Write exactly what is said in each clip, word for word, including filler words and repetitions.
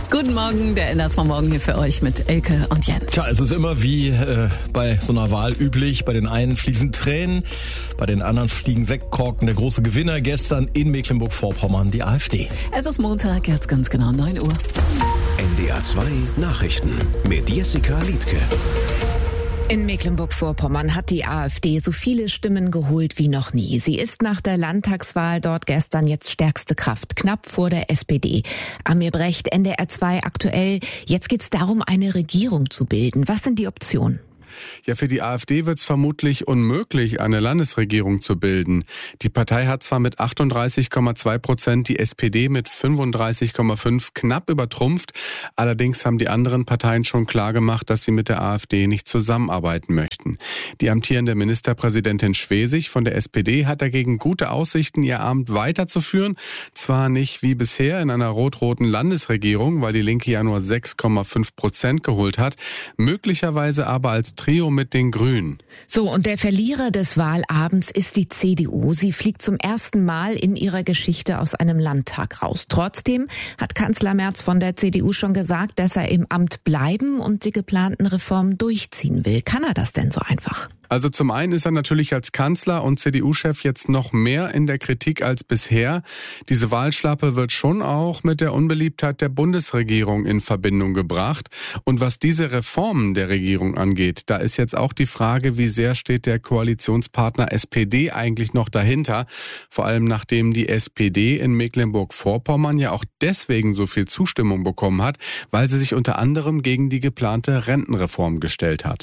Guten Morgen, der N D R zwei Morgen hier für euch mit Elke und Jens. Tja, es ist immer wie äh, bei so einer Wahl üblich. Bei den einen fließen Tränen, bei den anderen fliegen Sektkorken. Der große Gewinner gestern in Mecklenburg-Vorpommern, die AfD. Es ist Montag, jetzt ganz genau neun Uhr. N D R zwei Nachrichten mit Jessica Liedke. In Mecklenburg-Vorpommern hat die AfD so viele Stimmen geholt wie noch nie. Sie ist nach der Landtagswahl dort gestern jetzt stärkste Kraft, knapp vor der S P D. Amir Brecht, N D R zwei aktuell. Jetzt geht es darum, eine Regierung zu bilden. Was sind die Optionen? Ja, für die AfD wird es vermutlich unmöglich, eine Landesregierung zu bilden. Die Partei hat zwar mit achtunddreißig Komma zwei Prozent die S P D mit fünfunddreißig Komma fünf knapp übertrumpft. Allerdings haben die anderen Parteien schon klargemacht, dass sie mit der AfD nicht zusammenarbeiten möchten. Die amtierende Ministerpräsidentin Schwesig von der S P D hat dagegen gute Aussichten, ihr Amt weiterzuführen. Zwar nicht wie bisher in einer rot-roten Landesregierung, weil die Linke ja nur sechs Komma fünf Prozent geholt hat, möglicherweise aber als Trio mit den Grünen. So, und der Verlierer des Wahlabends ist die C D U. Sie fliegt zum ersten Mal in ihrer Geschichte aus einem Landtag raus. Trotzdem hat Kanzler Merz von der C D U schon gesagt, dass er im Amt bleiben und die geplanten Reformen durchziehen will. Kann er das denn so einfach? Also zum einen ist er natürlich als Kanzler und C D U-Chef jetzt noch mehr in der Kritik als bisher. Diese Wahlschlappe wird schon auch mit der Unbeliebtheit der Bundesregierung in Verbindung gebracht. Und was diese Reformen der Regierung angeht, da ist jetzt auch die Frage, wie sehr steht der Koalitionspartner S P D eigentlich noch dahinter? Vor allem nachdem die S P D in Mecklenburg-Vorpommern ja auch deswegen so viel Zustimmung bekommen hat, weil sie sich unter anderem gegen die geplante Rentenreform gestellt hat.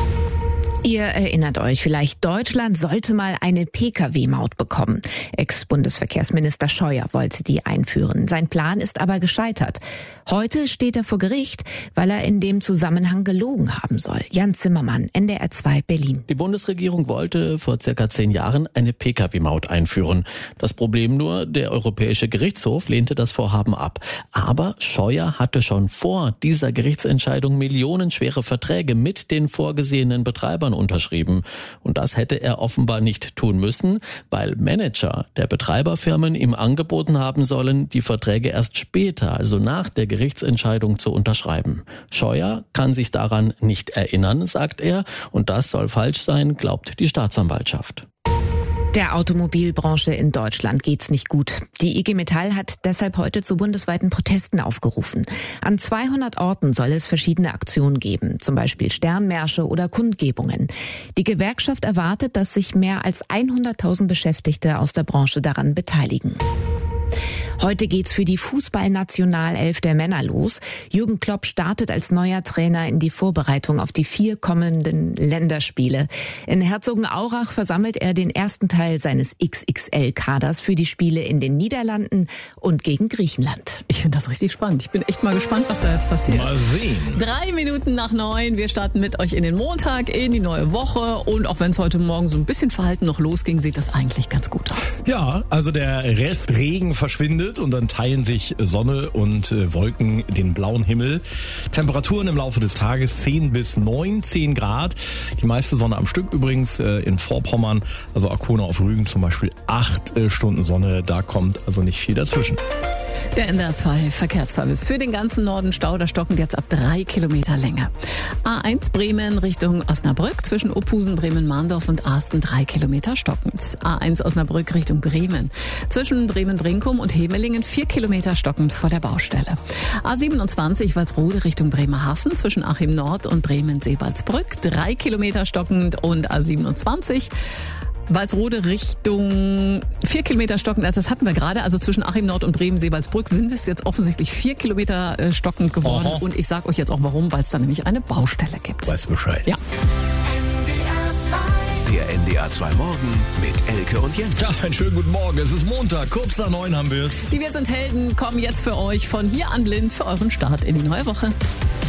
Ihr erinnert euch vielleicht, Deutschland sollte mal eine P K W-Maut bekommen. Ex-Bundesverkehrsminister Scheuer wollte die einführen. Sein Plan ist aber gescheitert. Heute steht er vor Gericht, weil er in dem Zusammenhang gelogen haben soll. Jan Zimmermann, N D R zwei Berlin. Die Bundesregierung wollte vor circa zehn Jahren eine P K W-Maut einführen. Das Problem nur, der Europäische Gerichtshof lehnte das Vorhaben ab. Aber Scheuer hatte schon vor dieser Gerichtsentscheidung millionenschwere Verträge mit den vorgesehenen Betreibern unterschrieben. Und das hätte er offenbar nicht tun müssen, weil Manager der Betreiberfirmen ihm angeboten haben sollen, die Verträge erst später, also nach der Gerichtsentscheidung, zu unterschreiben. Scheuer kann sich daran nicht erinnern, sagt er, und das soll falsch sein, glaubt die Staatsanwaltschaft. Der Automobilbranche in Deutschland geht's nicht gut. Die I G Metall hat deshalb heute zu bundesweiten Protesten aufgerufen. An zweihundert Orten soll es verschiedene Aktionen geben, zum Beispiel Sternmärsche oder Kundgebungen. Die Gewerkschaft erwartet, dass sich mehr als hunderttausend Beschäftigte aus der Branche daran beteiligen. Heute geht's für die Fußballnationalelf der Männer los. Jürgen Klopp startet als neuer Trainer in die Vorbereitung auf die vier kommenden Länderspiele. In Herzogenaurach versammelt er den ersten Teil seines X X L-Kaders für die Spiele in den Niederlanden und gegen Griechenland. Ich finde das richtig spannend. Ich bin echt mal gespannt, was da jetzt passiert. Mal sehen. Drei Minuten nach neun. Wir starten mit euch in den Montag, in die neue Woche. Und auch wenn es heute Morgen so ein bisschen verhalten noch losging, sieht das eigentlich ganz gut aus. Ja, also der Rest Regen verschwindet und dann teilen sich Sonne und äh, Wolken den blauen Himmel. Temperaturen im Laufe des Tages zehn bis neunzehn Grad. Die meiste Sonne am Stück übrigens äh, in Vorpommern, also Arkona auf Rügen zum Beispiel acht äh, Stunden Sonne. Da kommt also nicht viel dazwischen. Der N D R zwei Verkehrsservice für den ganzen Norden Stau, da stockend jetzt ab drei Kilometer Länge. A eins Bremen Richtung Osnabrück zwischen Ophusen, Bremen-Mahndorf und Arsten drei Kilometer stockend. A eins Osnabrück Richtung Bremen zwischen Bremen-Brinkum und Hemelingen vier Kilometer stockend vor der Baustelle. A siebenundzwanzig Walsrode Richtung Bremerhaven zwischen Achim Nord und Bremen-Seebaldsbrück drei Kilometer stockend und A siebenundzwanzig Walsrode Richtung vier Kilometer stockend, also das hatten wir gerade, also zwischen Achim Nord und Bremen-Seebaldsbrück sind es jetzt offensichtlich vier Kilometer stockend geworden. Aha. Und ich sage euch jetzt auch warum, weil es da nämlich eine Baustelle gibt. Weiß Bescheid. Ja. Der N D R zwei Morgen mit Elke und Jens. Ja, einen schönen guten Morgen. Es ist Montag, kurz nach neun haben wir es. Die Wir sind Helden kommen jetzt für euch von hier an blind für euren Start in die neue Woche.